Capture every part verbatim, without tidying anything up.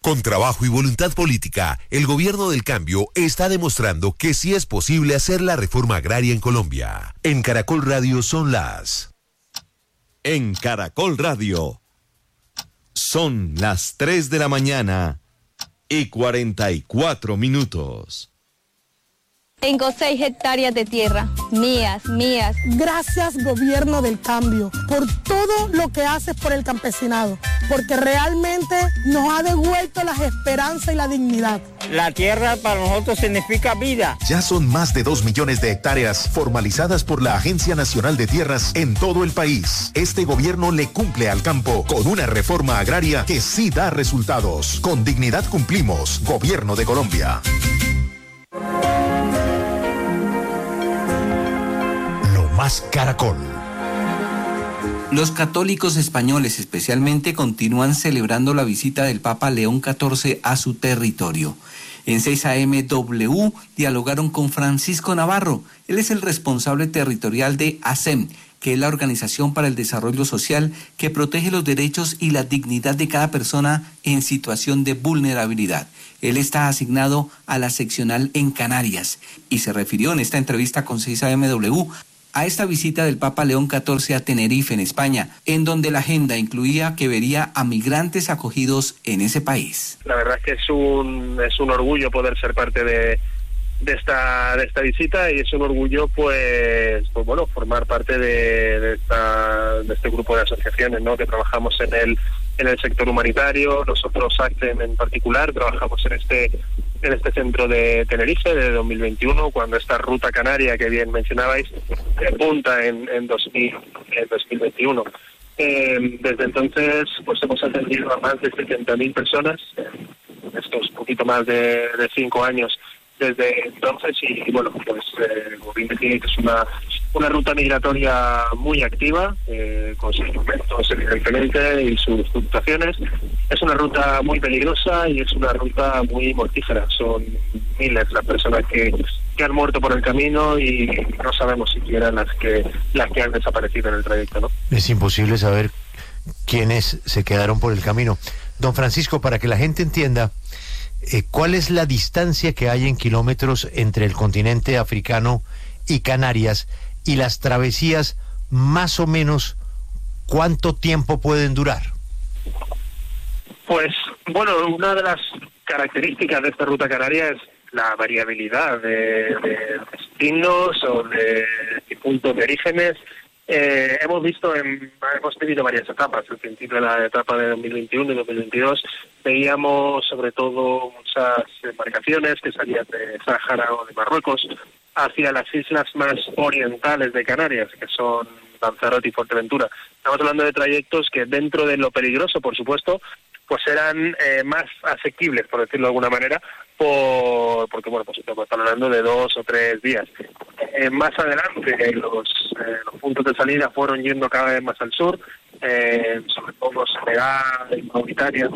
Con trabajo y voluntad política, el gobierno del cambio está demostrando que sí es posible hacer la reforma agraria en Colombia. En Caracol Radio son las... En Caracol Radio son las tres de la mañana y cuarenta y cuatro minutos. Tengo seis hectáreas de tierra, mías, mías. Gracias, gobierno del cambio, por todo lo que haces por el campesinado, porque realmente nos ha devuelto las esperanzas y la dignidad. La tierra para nosotros significa vida. Ya son más de dos millones de hectáreas formalizadas por la Agencia Nacional de Tierras en todo el país. Este gobierno le cumple al campo con una reforma agraria que sí da resultados. Con dignidad cumplimos, Gobierno de Colombia. Más Caracol. Los católicos españoles especialmente continúan celebrando la visita del Papa León catorce a su territorio. En seis A M W dialogaron con Francisco Navarro. Él es el responsable territorial de A S E M, que es la Organización para el Desarrollo Social que protege los derechos y la dignidad de cada persona en situación de vulnerabilidad. Él está asignado a la seccional en Canarias y se refirió en esta entrevista con seis A M W a esta visita del Papa León catorce a Tenerife, en España, en donde la agenda incluía que vería a migrantes acogidos en ese país. La verdad es que es un es un orgullo poder ser parte de, de esta de esta visita, y es un orgullo pues pues bueno formar parte de, de esta de este grupo de asociaciones, ¿no?, que trabajamos en el en el sector humanitario. Nosotros, ACTEM en particular, trabajamos en este en este centro de Tenerife de dos mil veintiuno, cuando esta ruta canaria que bien mencionabais punta en, en, dos mil, en dos mil veintiuno. Eh, desde entonces pues hemos atendido a más de setenta mil personas, en estos poquito más de, de cinco años desde entonces, y bueno, pues eh, como bien decía, es una una ruta migratoria muy activa, eh, con sus momentos evidentemente y sus fluctuaciones. Es una ruta muy peligrosa y es una ruta muy mortífera. Son miles las personas que, que han muerto por el camino, y no sabemos siquiera las que las que han desaparecido en el trayecto, ¿no? Es imposible saber quiénes se quedaron por el camino. Don Francisco, para que la gente entienda, eh, ¿cuál es la distancia que hay en kilómetros entre el continente africano y Canarias? Y las travesías, más o menos, ¿cuánto tiempo pueden durar? Pues, bueno, una de las características de esta ruta canaria es la variabilidad de, de destinos o de, de puntos de orígenes. Eh, hemos visto, en, hemos tenido varias etapas. Al principio de la etapa de dos mil veintiuno y dos mil veintidós veíamos sobre todo muchas embarcaciones que salían de Sáhara o de Marruecos hacia las islas más orientales de Canarias, que son Lanzarote y Fuerteventura. Estamos hablando de trayectos que, dentro de lo peligroso, por supuesto, pues eran eh, más asequibles, por decirlo de alguna manera, por porque bueno, pues estamos hablando de dos o tres días. Eh, más adelante, los, eh, los puntos de salida fueron yendo cada vez más al sur, eh, sobre todo Senegal y Mauritania,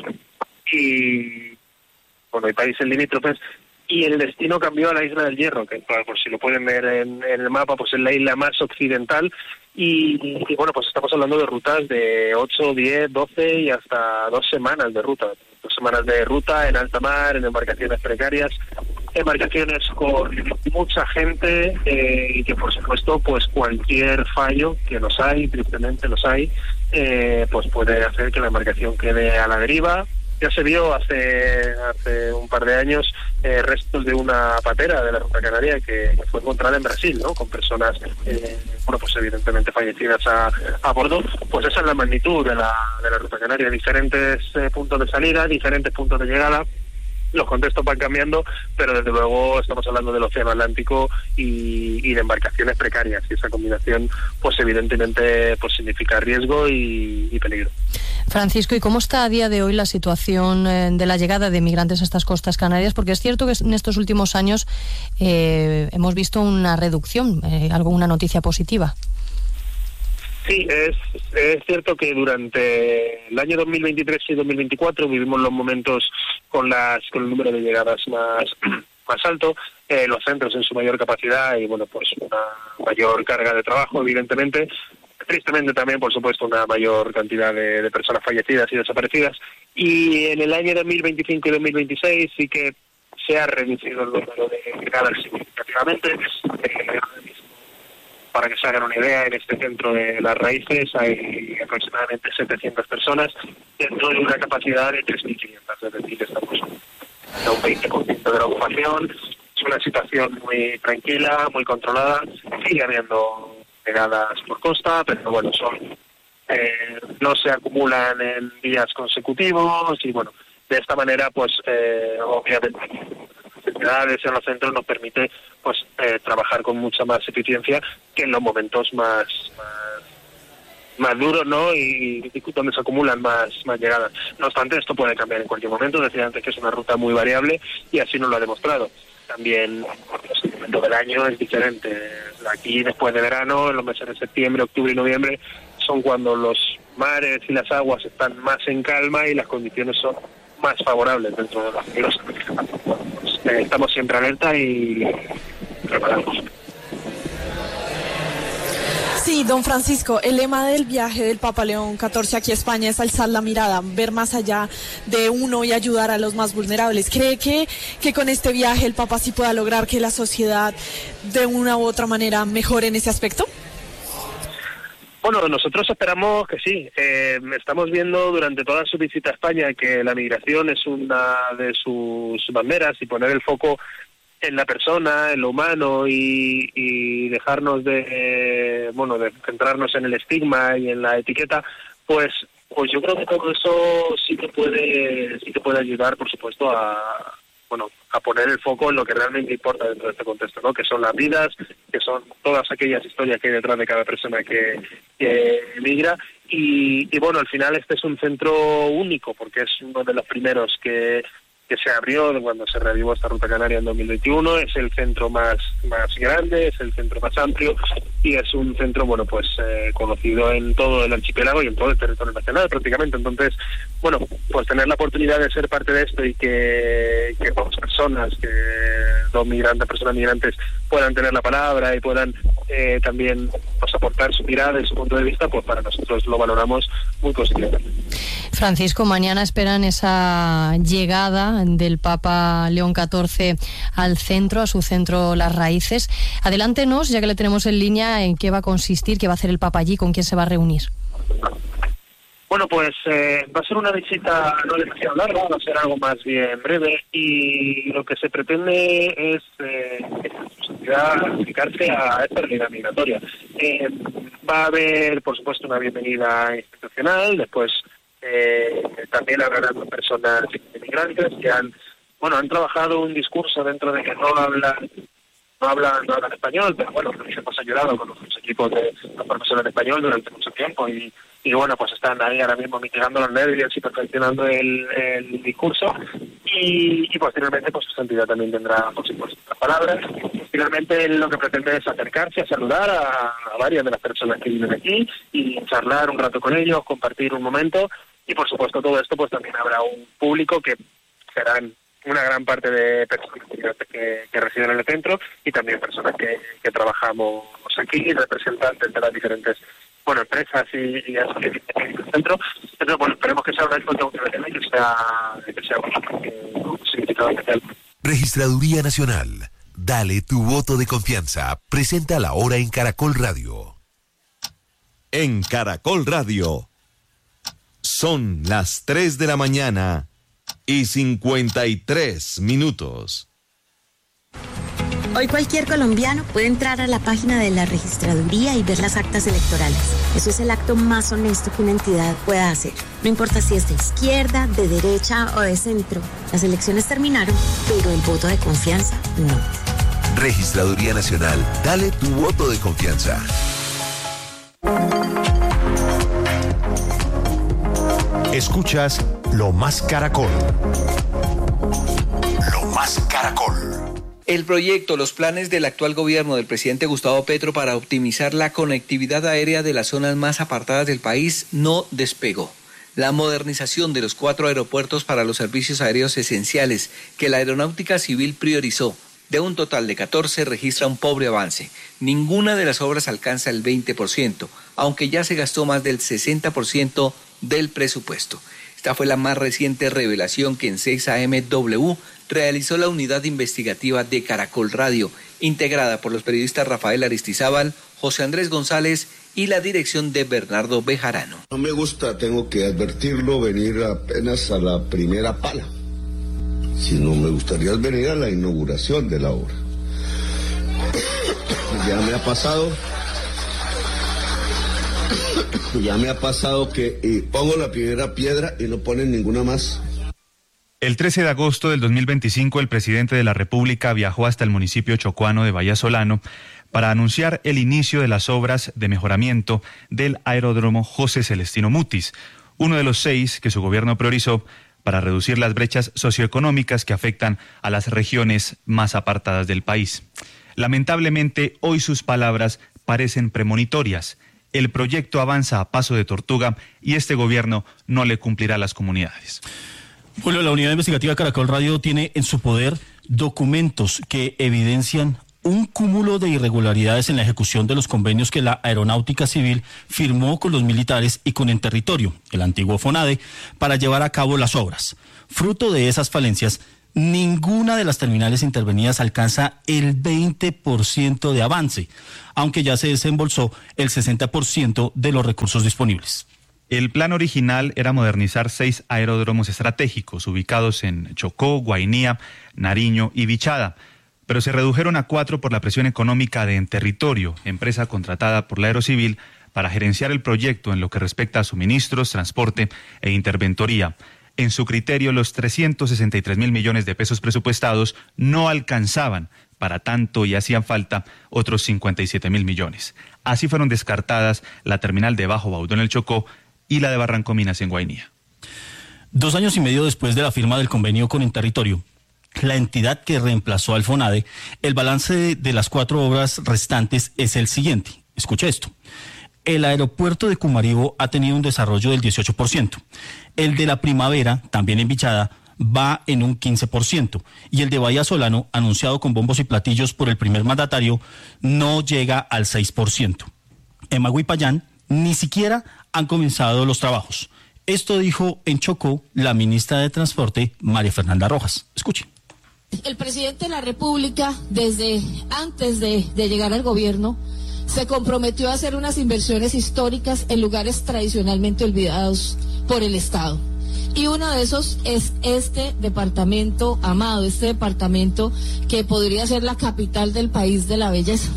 y bueno, hay países limítrofes. Y el destino cambió a la Isla del Hierro, que por si lo pueden ver en, en el mapa, pues es la isla más occidental. Y, y bueno, pues estamos hablando de rutas de ocho, diez, doce y hasta dos semanas de ruta. Dos semanas de ruta en alta mar, en embarcaciones precarias, embarcaciones con mucha gente, eh, y que por supuesto pues cualquier fallo, que los hay, tristemente los hay, eh, pues puede hacer que la embarcación quede a la deriva. Ya se vio hace hace un par de años eh, restos de una patera de la ruta canaria que, que fue encontrada en Brasil, ¿no?, con personas, eh, bueno, pues evidentemente fallecidas a, a bordo. Pues esa es la magnitud de la, de la ruta canaria. Diferentes eh, puntos de salida, diferentes puntos de llegada. Los contextos van cambiando, pero desde luego estamos hablando del Océano Atlántico y, y de embarcaciones precarias, y esa combinación pues evidentemente pues significa riesgo y, y peligro. Francisco, ¿y cómo está a día de hoy la situación eh, de la llegada de migrantes a estas costas canarias? Porque es cierto que en estos últimos años eh, hemos visto una reducción, eh, alguna noticia positiva. Sí, es, es cierto que durante el año dos mil veintitrés y dos mil veinticuatro vivimos los momentos con las con el número de llegadas más más alto, eh, los centros en su mayor capacidad y bueno, pues una mayor carga de trabajo, evidentemente. tristemente también, por supuesto, una mayor cantidad de, de personas fallecidas y desaparecidas. Y en el año dos mil veinticinco y dos mil veintiséis sí que se ha reducido el número de llegadas significativamente. Eh, para que se hagan una idea, en este centro de Las Raíces hay aproximadamente setecientas personas dentro de una capacidad de tres mil quinientas, es decir, estamos en un veinte por ciento de la ocupación. Es una situación muy tranquila, muy controlada. Sigue habiendo llegadas por costa, pero bueno, son eh, no se acumulan en días consecutivos y bueno, de esta manera pues eh, obviamente actividades en los centros nos permite pues eh, trabajar con mucha más eficiencia que en los momentos más más, más duros, ¿no? Y, y donde se acumulan más más llegadas. No obstante, esto puede cambiar en cualquier momento. Decía antes que es una ruta muy variable y así nos lo ha demostrado. También el momento del año es diferente. Aquí después de verano, en los meses de septiembre, octubre y noviembre, son cuando los mares y las aguas están más en calma y las condiciones son más favorables dentro de los ríos. Pues, eh, estamos siempre alerta y preparados. Sí, don Francisco, el lema del viaje del Papa León catorce aquí a España es alzar la mirada, ver más allá de uno y ayudar a los más vulnerables. ¿Cree que, que con este viaje el Papa sí pueda lograr que la sociedad de una u otra manera mejore en ese aspecto? Bueno, nosotros esperamos que sí. Eh, estamos viendo durante toda su visita a España que la migración es una de sus banderas y poner el foco en la persona, en lo humano y, y dejarnos de, eh, bueno, de centrarnos en el estigma y en la etiqueta, pues, pues yo creo que todo eso sí que puede, sí que puede ayudar, por supuesto, a, bueno, a poner el foco en lo que realmente importa dentro de este contexto, ¿no? Que son las vidas, que son todas aquellas historias que hay detrás de cada persona que, que emigra. Y, y bueno, al final este es un centro único, porque es uno de los primeros que que se abrió cuando se reavivó esta ruta canaria en dos mil veintiuno, es el centro más más grande, es el centro más amplio y es un centro, bueno, pues eh, conocido en todo el archipiélago y en todo el territorio nacional prácticamente. Entonces, bueno, pues tener la oportunidad de ser parte de esto y que, que dos personas, que dos migrantes, personas migrantes puedan tener la palabra y puedan eh, también pues, aportar su mirada y su punto de vista, pues para nosotros lo valoramos muy positivamente. Francisco, mañana esperan esa llegada del Papa León catorce al centro, a su centro Las Raíces. Adelántenos, ya que le tenemos en línea, en qué va a consistir, qué va a hacer el Papa allí, con quién se va a reunir. Bueno, pues eh, va a ser una visita no demasiado larga, va a ser algo más bien breve y lo que se pretende es eh, aplicarse a esta realidad migratoria. Eh, va a haber, por supuesto, una bienvenida institucional, después eh, también habrá personas inmigrantes que han, bueno, han trabajado un discurso dentro de que no hablan no hablan, no hablan español, pero bueno, hemos ayudado con los equipos de los profesores de español durante mucho tiempo y, y bueno, pues están ahí ahora mismo mitigando los nervios y perfeccionando el, el discurso y, y posteriormente pues su santidad también tendrá por supuesto las palabras. Finalmente lo que pretende es acercarse a saludar a, a varias de las personas que viven aquí y charlar un rato con ellos, compartir un momento y por supuesto todo esto pues también habrá un público que serán una gran parte de personas que, que residen en el centro y también personas que, que trabajamos aquí, representantes de las diferentes bueno empresas y, y asociaciones en el centro. Entonces, bueno, esperemos que sea una encuentro que que sea, que sea un significado especial. Registraduría Nacional. Dale tu voto de confianza. Presenta la hora en Caracol Radio. En Caracol Radio. Son las tres de la mañana. Y cincuenta y tres minutos. Hoy cualquier colombiano puede entrar a la página de la registraduría y ver las actas electorales. Eso es el acto más honesto que una entidad pueda hacer. No importa si es de izquierda, de derecha o de centro. Las elecciones terminaron, pero el voto de confianza no. Registraduría Nacional. Dale tu voto de confianza. Escuchas Lo Más Caracol. Lo Más Caracol. El proyecto, los planes del actual gobierno del presidente Gustavo Petro para optimizar la conectividad aérea de las zonas más apartadas del país no despegó. La modernización de los cuatro aeropuertos para los servicios aéreos esenciales que la Aeronáutica Civil priorizó De un total de catorce registra un pobre avance. Ninguna de las obras alcanza el veinte por ciento, aunque ya se gastó más del sesenta por ciento del presupuesto. Esta fue la más reciente revelación que en seis A M W realizó la unidad investigativa de Caracol Radio, integrada por los periodistas Rafael Aristizábal, José Andrés González y la dirección de Bernardo Bejarano. No me gusta, tengo que advertirlo, venir apenas a la primera pala. Si no, me gustaría venir a la inauguración de la obra. Ya me ha pasado, ya me ha pasado que eh, pongo la primera piedra y no ponen ninguna más. El trece de agosto del dos mil veinticinco, el presidente de la República viajó hasta el municipio chocuano de Vallasolano para anunciar el inicio de las obras de mejoramiento del aeródromo José Celestino Mutis, uno de los seis que su gobierno priorizó para reducir las brechas socioeconómicas que afectan a las regiones más apartadas del país. Lamentablemente, hoy sus palabras parecen premonitorias. El proyecto avanza a paso de tortuga y este gobierno no le cumplirá a las comunidades. Julio, la unidad investigativa Caracol Radio tiene en su poder documentos que evidencian un cúmulo de irregularidades en la ejecución de los convenios que la Aeronáutica Civil firmó con los militares y con Enterritorio, el antiguo FONADE, para llevar a cabo las obras. Fruto de esas falencias, ninguna de las terminales intervenidas alcanza el veinte por ciento de avance, aunque ya se desembolsó el sesenta por ciento de los recursos disponibles. El plan original era modernizar seis aeródromos estratégicos ubicados en Chocó, Guainía, Nariño y Vichada, pero se redujeron a cuatro por la presión económica de Enterritorio, empresa contratada por la Aerocivil para gerenciar el proyecto en lo que respecta a suministros, transporte e interventoría. En su criterio, los trescientos sesenta y tres mil millones de pesos presupuestados no alcanzaban para tanto y hacían falta otros cincuenta y siete mil millones. Así fueron descartadas la terminal de Bajo Baudó en el Chocó y la de Barranco Minas en Guainía. Dos años y medio después de la firma del convenio con Enterritorio, la entidad que reemplazó al FONADE, el balance de, de las cuatro obras restantes es el siguiente. Escucha esto. El aeropuerto de Cumaribo ha tenido un desarrollo del dieciocho por ciento. El de la Primavera, también en Vichada, va en un quince por ciento. Y el de Vallasolano, anunciado con bombos y platillos por el primer mandatario, no llega al seis por ciento. En Maguipayán, ni siquiera han comenzado los trabajos. Esto dijo en Chocó la ministra de Transporte, María Fernanda Rojas. Escuchen. El presidente de la República, desde antes de, de llegar al gobierno, se comprometió a hacer unas inversiones históricas en lugares tradicionalmente olvidados por el Estado. Y uno de esos es este departamento amado, este departamento que podría ser la capital del país de la belleza.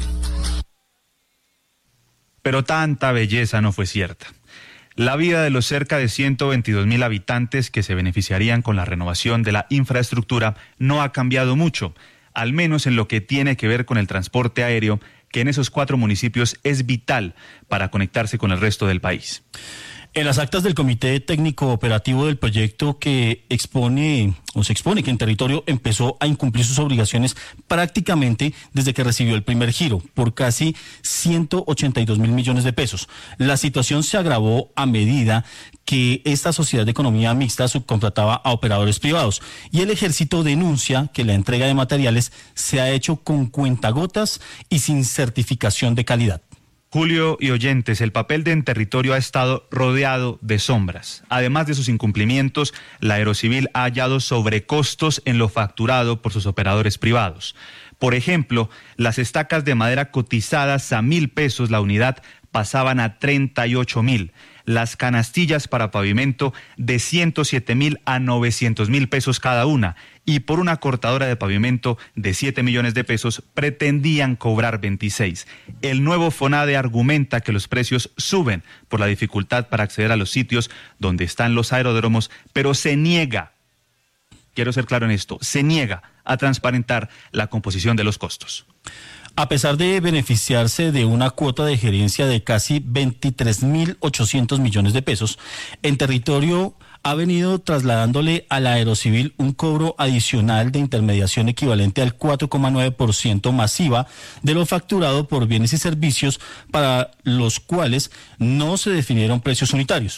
Pero tanta belleza no fue cierta. La vida de los cerca de ciento veintidós mil habitantes que se beneficiarían con la renovación de la infraestructura no ha cambiado mucho, al menos en lo que tiene que ver con el transporte aéreo, que en esos cuatro municipios es vital para conectarse con el resto del país. En las actas del Comité Técnico Operativo del proyecto que expone o se expone que Enterritorio empezó a incumplir sus obligaciones prácticamente desde que recibió el primer giro por casi ciento ochenta y dos mil millones de pesos. La situación se agravó a medida que esta sociedad de economía mixta subcontrataba a operadores privados y el ejército denuncia que la entrega de materiales se ha hecho con cuentagotas y sin certificación de calidad. Julio y oyentes, el papel de Enterritorio ha estado rodeado de sombras. Además de sus incumplimientos, la Aerocivil ha hallado sobrecostos en lo facturado por sus operadores privados. Por ejemplo, las estacas de madera cotizadas a mil pesos la unidad pasaban a treinta y ocho mil. Las canastillas para pavimento de ciento siete mil a novecientos mil pesos cada una. Y por una cortadora de pavimento de siete millones de pesos pretendían cobrar veintiséis. El nuevo FONADE argumenta que los precios suben por la dificultad para acceder a los sitios donde están los aeródromos, pero se niega, quiero ser claro en esto, se niega a transparentar la composición de los costos. A pesar de beneficiarse de una cuota de gerencia de casi veintitrés mil ochocientos millones de pesos, Enterritorio ha venido trasladándole a la Aerocivil un cobro adicional de intermediación equivalente al cuatro coma nueve por ciento masiva de lo facturado por bienes y servicios para los cuales no se definieron precios unitarios.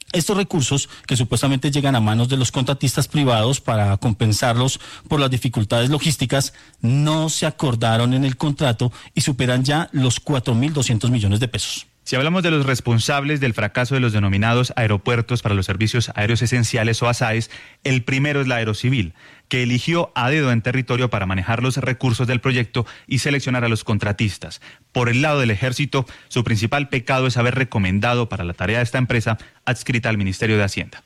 Estos recursos, que supuestamente llegan a manos de los contratistas privados para compensarlos por las dificultades logísticas, no se acordaron en el contrato y superan ya los cuatro mil doscientos millones de pesos. Si hablamos de los responsables del fracaso de los denominados aeropuertos para los servicios aéreos esenciales o A S A E S, el primero es la Aerocivil, que eligió a dedo en territorio para manejar los recursos del proyecto y seleccionar a los contratistas. Por el lado del Ejército, su principal pecado es haber recomendado para la tarea de esta empresa adscrita al Ministerio de Hacienda.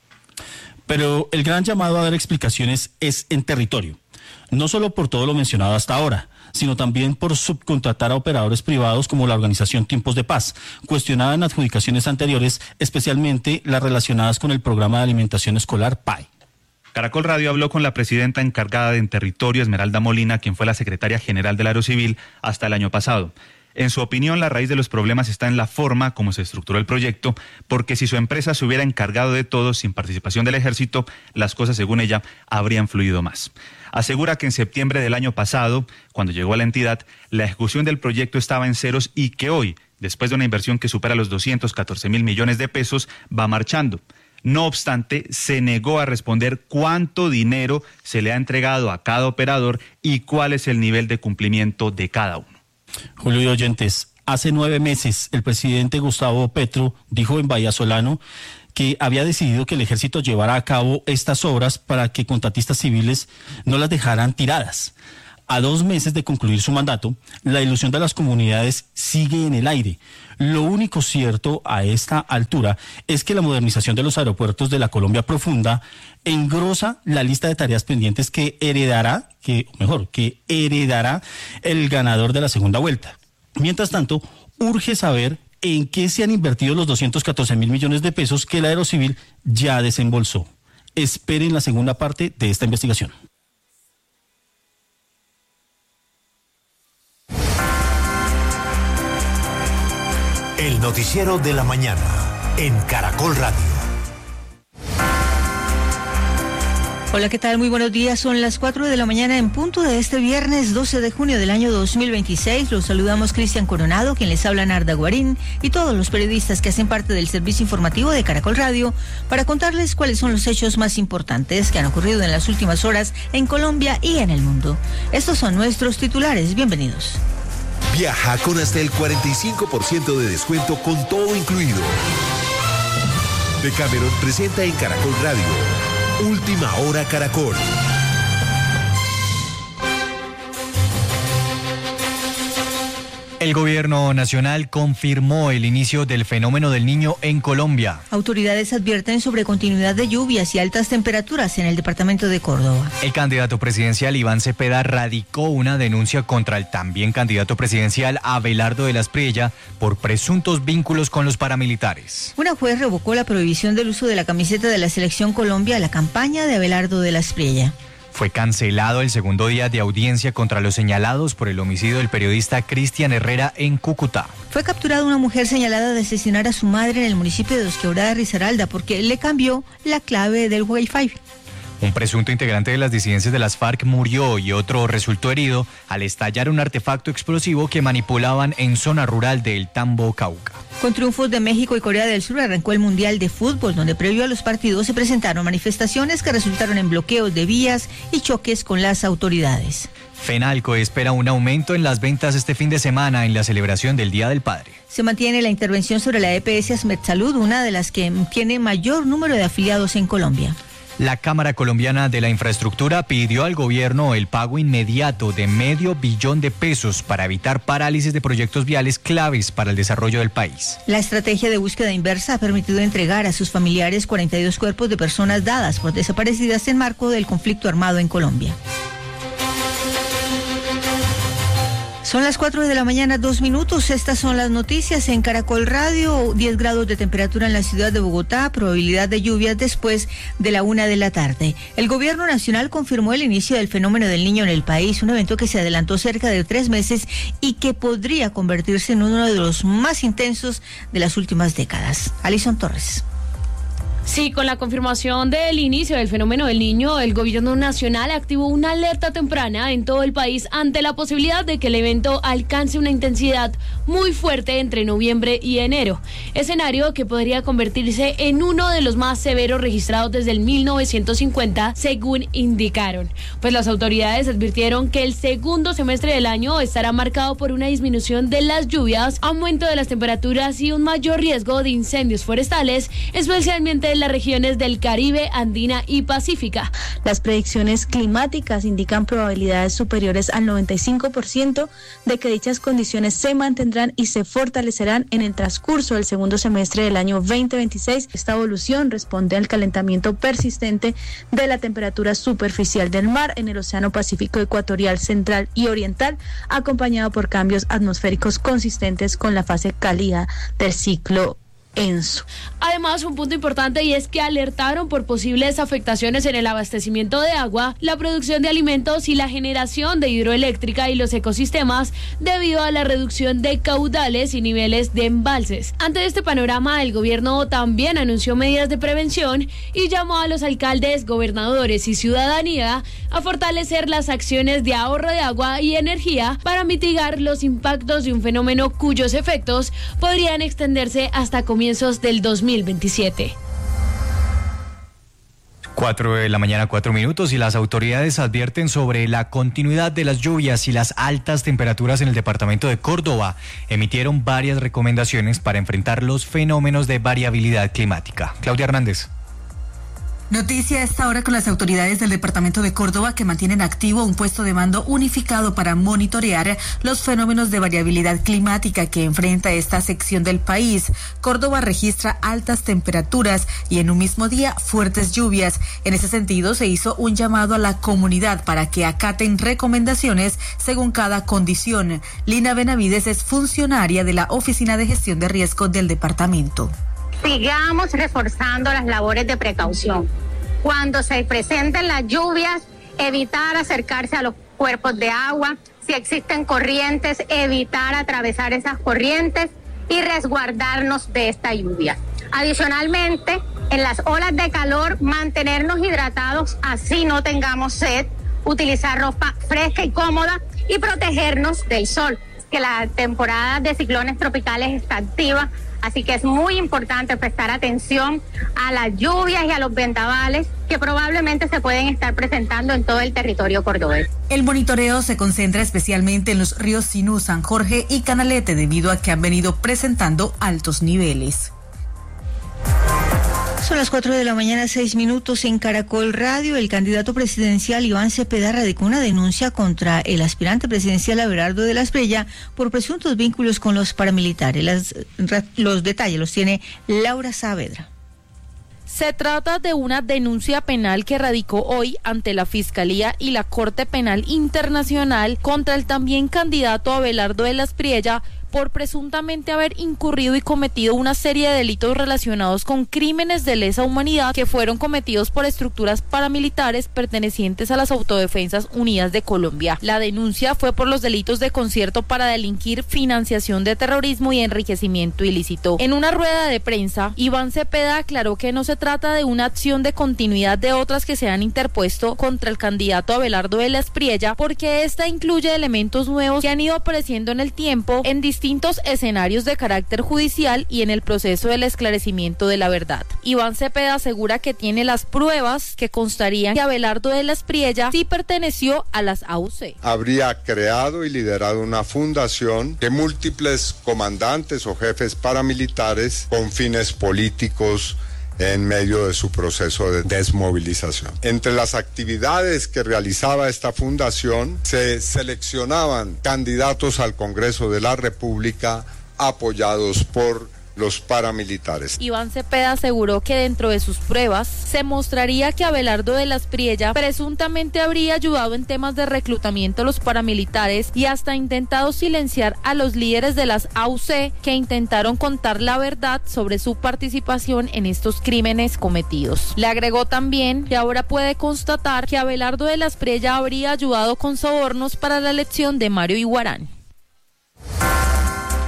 Pero el gran llamado a dar explicaciones es en territorio, no solo por todo lo mencionado hasta ahora, sino también por subcontratar a operadores privados como la organización Tiempos de Paz, cuestionada en adjudicaciones anteriores, especialmente las relacionadas con el programa de alimentación escolar P A E. Caracol Radio habló con la presidenta encargada de en territorio, Esmeralda Molina, quien fue la secretaria general de la Aerocivil hasta el año pasado. En su opinión, la raíz de los problemas está en la forma como se estructuró el proyecto, porque si su empresa se hubiera encargado de todo sin participación del Ejército, las cosas, según ella, habrían fluido más. Asegura que en septiembre del año pasado, cuando llegó a la entidad, la ejecución del proyecto estaba en ceros y que hoy, después de una inversión que supera los doscientos catorce mil millones de pesos, va marchando. No obstante, se negó a responder cuánto dinero se le ha entregado a cada operador y cuál es el nivel de cumplimiento de cada uno. Julio y oyentes, hace nueve meses el presidente Gustavo Petro dijo en Vallasolano que había decidido que el Ejército llevara a cabo estas obras para que contratistas civiles no las dejaran tiradas. A dos meses de concluir su mandato, la ilusión de las comunidades sigue en el aire. Lo único cierto a esta altura es que la modernización de los aeropuertos de la Colombia profunda engrosa la lista de tareas pendientes que heredará, que mejor, que heredará el ganador de la segunda vuelta. Mientras tanto, urge saber en qué se han invertido los doscientos catorce mil millones de pesos que la Aerocivil ya desembolsó. Esperen la segunda parte de esta investigación. El noticiero de la mañana en Caracol Radio. Hola, ¿qué tal? Muy buenos días. Son las cuatro de la mañana en punto de este viernes doce de junio del año dos mil veintiséis. Los saludamos Cristian Coronado, quien les habla Narda Guarín, y todos los periodistas que hacen parte del servicio informativo de Caracol Radio para contarles cuáles son los hechos más importantes que han ocurrido en las últimas horas en Colombia y en el mundo. Estos son nuestros titulares. Bienvenidos. Viaja con hasta el cuarenta y cinco por ciento de descuento con todo incluido. Decameron presenta en Caracol Radio Última Hora Caracol. El gobierno nacional confirmó el inicio del fenómeno del Niño en Colombia. Autoridades advierten sobre continuidad de lluvias y altas temperaturas en el departamento de Córdoba. El candidato presidencial Iván Cepeda radicó una denuncia contra el también candidato presidencial Abelardo de la Espriella por presuntos vínculos con los paramilitares. Una juez revocó la prohibición del uso de la camiseta de la Selección Colombia a la campaña de Abelardo de la Espriella. Fue cancelado el segundo día de audiencia contra los señalados por el homicidio del periodista Cristian Herrera en Cúcuta. Fue capturada una mujer señalada de asesinar a su madre en el municipio de Dos Quebradas, Risaralda, porque le cambió la clave del Wi-Fi. Un presunto integrante de las disidencias de las FARC murió y otro resultó herido al estallar un artefacto explosivo que manipulaban en zona rural del Tambo, Cauca. Con triunfos de México y Corea del Sur arrancó el Mundial de Fútbol, donde previo a los partidos se presentaron manifestaciones que resultaron en bloqueos de vías y choques con las autoridades. Fenalco espera un aumento en las ventas este fin de semana en la celebración del Día del Padre. Se mantiene la intervención sobre la E P S AsmedSalud, una de las que tiene mayor número de afiliados en Colombia. La Cámara Colombiana de la Infraestructura pidió al gobierno el pago inmediato de medio billón de pesos para evitar parálisis de proyectos viales claves para el desarrollo del país. La estrategia de búsqueda inversa ha permitido entregar a sus familiares cuarenta y dos cuerpos de personas dadas por desaparecidas en marco del conflicto armado en Colombia. Son las cuatro de la mañana, dos minutos. Estas son las noticias en Caracol Radio. diez grados de temperatura en la ciudad de Bogotá, probabilidad de lluvias después de la una de la tarde. El gobierno nacional confirmó el inicio del fenómeno del Niño en el país, un evento que se adelantó cerca de tres meses y que podría convertirse en uno de los más intensos de las últimas décadas. Alison Torres. Sí, con la confirmación del inicio del fenómeno del Niño, el gobierno nacional activó una alerta temprana en todo el país ante la posibilidad de que el evento alcance una intensidad muy fuerte entre noviembre y enero, escenario que podría convertirse en uno de los más severos registrados desde el mil novecientos cincuenta, según indicaron. Pues las autoridades advirtieron que el segundo semestre del año estará marcado por una disminución de las lluvias, aumento de las temperaturas y un mayor riesgo de incendios forestales, especialmente en las regiones del Caribe, Andina y Pacífica. Las predicciones climáticas indican probabilidades superiores al noventa y cinco por ciento de que dichas condiciones se mantendrán y se fortalecerán en el transcurso del segundo semestre del año veinte veintiséis. Esta evolución responde al calentamiento persistente de la temperatura superficial del mar en el Océano Pacífico ecuatorial, central y oriental, acompañado por cambios atmosféricos consistentes con la fase cálida del ciclo Enso. Además, un punto importante y es que alertaron por posibles afectaciones en el abastecimiento de agua, la producción de alimentos y la generación de hidroeléctrica y los ecosistemas debido a la reducción de caudales y niveles de embalses. Ante este panorama, el gobierno también anunció medidas de prevención y llamó a los alcaldes, gobernadores y ciudadanía a fortalecer las acciones de ahorro de agua y energía para mitigar los impactos de un fenómeno cuyos efectos podrían extenderse hasta comienzos del dos mil veintisiete. Cuatro de la mañana, cuatro minutos, y las autoridades advierten sobre la continuidad de las lluvias y las altas temperaturas en el departamento de Córdoba. Emitieron varias recomendaciones para enfrentar los fenómenos de variabilidad climática. Claudia Hernández. Noticia a esta hora con las autoridades del departamento de Córdoba, que mantienen activo un puesto de mando unificado para monitorear los fenómenos de variabilidad climática que enfrenta esta sección del país. Córdoba registra altas temperaturas y en un mismo día fuertes lluvias. En ese sentido, se hizo un llamado a la comunidad para que acaten recomendaciones según cada condición. Lina Benavides es funcionaria de la Oficina de Gestión de Riesgo del departamento. Sigamos reforzando las labores de precaución. Cuando se presenten las lluvias, evitar acercarse a los cuerpos de agua. Si existen corrientes, evitar atravesar esas corrientes y resguardarnos de esta lluvia. Adicionalmente, en las olas de calor, mantenernos hidratados, así no tengamos sed, utilizar ropa fresca y cómoda y protegernos del sol, que la temporada de ciclones tropicales está activa. Así que es muy importante prestar atención a las lluvias y a los vendavales que probablemente se pueden estar presentando en todo el territorio cordobés. El monitoreo se concentra especialmente en los ríos Sinú, San Jorge y Canalete, debido a que han venido presentando altos niveles. Son las cuatro de la mañana, seis minutos en Caracol Radio. El candidato presidencial Iván Cepeda radicó una denuncia contra el aspirante presidencial Abelardo de la Espriella por presuntos vínculos con los paramilitares. Las, los detalles los tiene Laura Saavedra. Se trata de una denuncia penal que radicó hoy ante la Fiscalía y la Corte Penal Internacional contra el también candidato Abelardo de la Espriella por presuntamente haber incurrido y cometido una serie de delitos relacionados con crímenes de lesa humanidad que fueron cometidos por estructuras paramilitares pertenecientes a las Autodefensas Unidas de Colombia. La denuncia fue por los delitos de concierto para delinquir, financiación de terrorismo y enriquecimiento ilícito. En una rueda de prensa, Iván Cepeda aclaró que no se trata de una acción de continuidad de otras que se han interpuesto contra el candidato Abelardo de la Espriella, porque esta incluye elementos nuevos que han ido apareciendo en el tiempo en distintos distintos escenarios de carácter judicial y en el proceso del esclarecimiento de la verdad. Iván Cepeda asegura que tiene las pruebas que constarían que Abelardo de la Espriella sí perteneció a las A U C. Habría creado y liderado una fundación que múltiples comandantes o jefes paramilitares con fines políticos en medio de su proceso de desmovilización. Entre las actividades que realizaba esta fundación se seleccionaban candidatos al Congreso de la República apoyados por los paramilitares. Iván Cepeda aseguró que dentro de sus pruebas se mostraría que Abelardo de la Espriella presuntamente habría ayudado en temas de reclutamiento a los paramilitares y hasta intentado silenciar a los líderes de las A U C que intentaron contar la verdad sobre su participación en estos crímenes cometidos. Le agregó también que ahora puede constatar que Abelardo de la Espriella habría ayudado con sobornos para la elección de Mario Iguarán.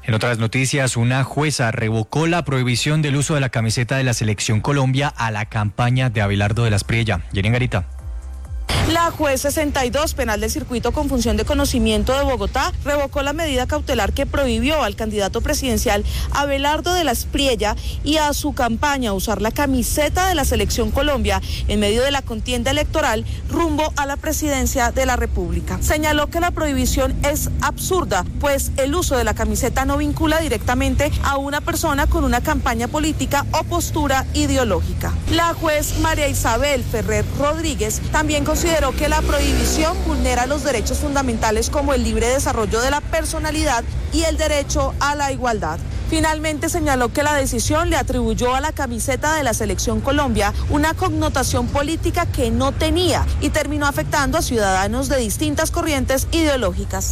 En otras noticias, una jueza revocó la prohibición del uso de la camiseta de la Selección Colombia a la campaña de Abelardo de la Espriella. Jenny Garita. La juez sesenta y dos penal del circuito con función de conocimiento de Bogotá revocó la medida cautelar que prohibió al candidato presidencial Abelardo de la Espriella y a su campaña usar la camiseta de la Selección Colombia en medio de la contienda electoral rumbo a la presidencia de la República. Señaló que la prohibición es absurda, pues el uso de la camiseta no vincula directamente a una persona con una campaña política o postura ideológica. La juez María Isabel Ferrer Rodríguez también consideró que la prohibición vulnera los derechos fundamentales como el libre desarrollo de la personalidad y el derecho a la igualdad. Finalmente señaló que la decisión le atribuyó a la camiseta de la Selección Colombia una connotación política que no tenía y terminó afectando a ciudadanos de distintas corrientes ideológicas.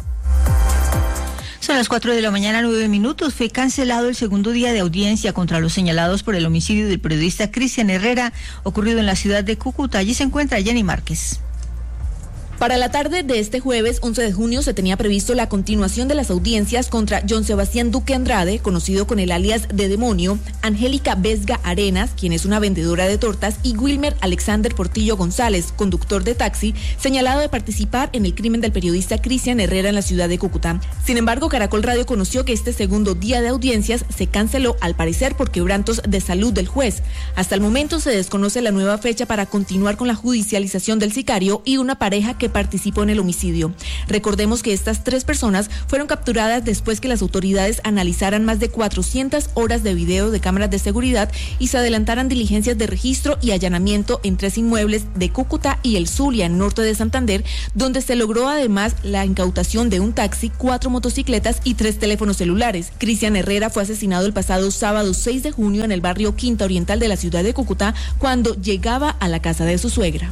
Son las cuatro de la mañana, nueve minutos. Fue cancelado el segundo día de audiencia contra los señalados por el homicidio del periodista Cristian Herrera, ocurrido en la ciudad de Cúcuta. Allí se encuentra Jenny Márquez. Para la tarde de este jueves, once de junio, se tenía previsto la continuación de las audiencias contra John Sebastián Duque Andrade, conocido con el alias de Demonio, Angélica Vesga Arenas, quien es una vendedora de tortas, y Wilmer Alexander Portillo González, conductor de taxi, señalado de participar en el crimen del periodista Cristian Herrera en la ciudad de Cúcuta. Sin embargo, Caracol Radio conoció que este segundo día de audiencias se canceló, al parecer por quebrantos de salud del juez. Hasta el momento se desconoce la nueva fecha para continuar con la judicialización del sicario y una pareja que participó en el homicidio. Recordemos que estas tres personas fueron capturadas después que las autoridades analizaran más de cuatrocientas horas de video de cámaras de seguridad y se adelantaran diligencias de registro y allanamiento en tres inmuebles de Cúcuta y el Zulia, en norte de Santander, donde se logró además la incautación de un taxi, cuatro motocicletas y tres teléfonos celulares. Cristian Herrera fue asesinado el pasado sábado seis de junio en el barrio Quinta Oriental de la ciudad de Cúcuta cuando llegaba a la casa de su suegra.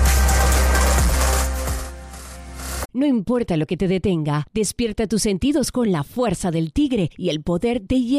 No importa lo que te detenga, despierta tus sentidos con la fuerza del tigre y el poder de hierro.